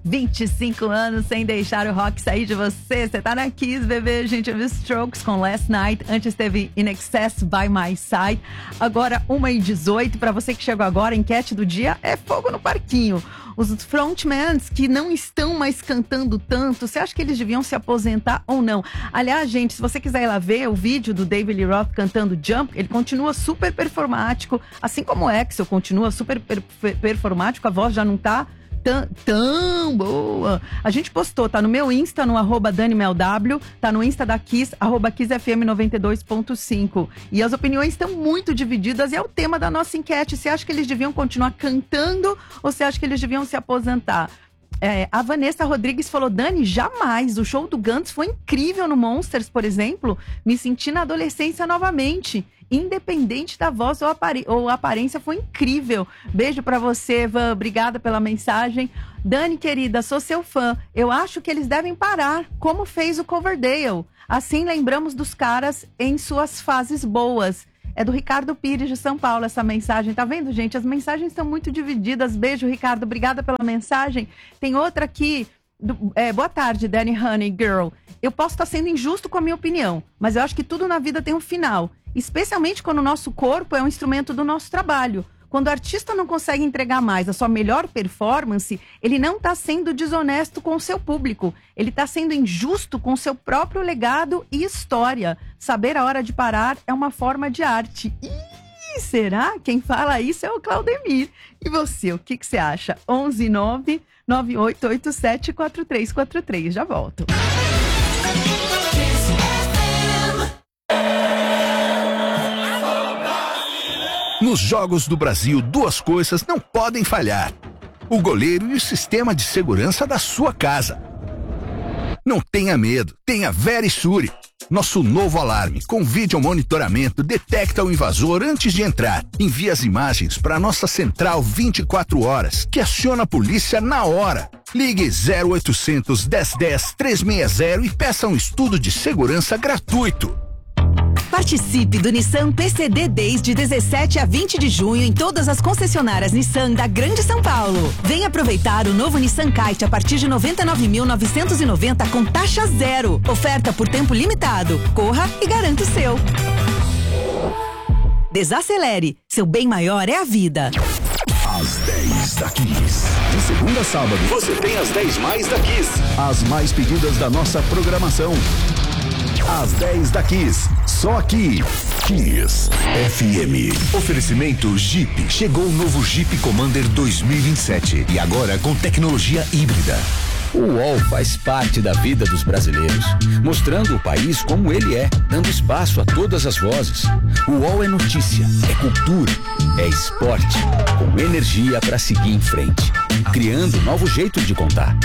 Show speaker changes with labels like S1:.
S1: 25 anos sem deixar o rock sair de você. Você tá na Kiss, bebê. A gente viu Strokes com Last Night. Antes teve In Excess by My Side. Agora 1h18. Pra você que chegou agora, a enquete do dia é fogo no parquinho. Os frontmans que não estão mais cantando tanto, você acha que eles deviam se aposentar ou não? Aliás, gente, se você quiser ir lá ver o vídeo do David Lee Roth cantando Jump, ele continua super performático, assim como o Axl continua super performático, a voz já não tá tão boa. A gente postou, tá no meu Insta, no @DaniMelW, tá no Insta da Kiss, @KissFM92.5. E as opiniões estão muito divididas e é o tema da nossa enquete. Você acha que eles deviam continuar cantando ou você acha que eles deviam se aposentar? A Vanessa Rodrigues falou: Dani, jamais. O show do Guns foi incrível no Monsters, por exemplo. Me senti na adolescência novamente. Independente da voz ou aparência, foi incrível. Beijo pra você, Van. Obrigada pela mensagem. Dani, querida, sou seu fã. Eu acho que eles devem parar, como fez o Coverdale. Assim lembramos dos caras em suas fases boas. É do Ricardo Pires, de São Paulo, essa mensagem. Tá vendo, gente? As mensagens estão muito divididas. Beijo, Ricardo. Obrigada pela mensagem. Tem outra aqui. Boa tarde, Danny Honey Girl. Eu posso estar sendo injusto com a minha opinião, mas eu acho que tudo na vida tem um final. Especialmente quando o nosso corpo é um instrumento do nosso trabalho. Quando o artista não consegue entregar mais a sua melhor performance, ele não está sendo desonesto com o seu público. Ele está sendo injusto com o seu próprio legado e história. Saber a hora de parar é uma forma de arte. Ih, será? Quem fala isso é o Claudemir. E você, o que você acha? 11998874343. Já volto.
S2: Nos Jogos do Brasil, duas coisas não podem falhar: o goleiro e o sistema de segurança da sua casa. Não tenha medo, tenha Verisure. Nosso novo alarme com vídeo monitoramento detecta o invasor antes de entrar. Envia as imagens para nossa central 24 horas, que aciona a polícia na hora. Ligue 0800 1010 360 e peça um estudo de segurança gratuito.
S3: Participe do Nissan PCD Days de 17 a 20 de junho em todas as concessionárias Nissan da Grande São Paulo. Venha aproveitar o novo Nissan Kite a partir de 99.990 com taxa zero. Oferta por tempo limitado. Corra e garanta o seu. Desacelere. Seu bem maior é a vida.
S4: As 10 da Kiss. De segunda a sábado, você tem as 10 mais da Kiss. As mais pedidas da nossa programação. As 10 da Kiss. Só aqui. Kiss FM. Oferecimento Jeep. Chegou o novo Jeep Commander 2027. E agora com tecnologia híbrida.
S5: O UOL faz parte da vida dos brasileiros, mostrando o país como ele é, dando espaço a todas as vozes. O UOL é notícia, é cultura, é esporte, com energia para seguir em frente, criando um novo jeito de contar.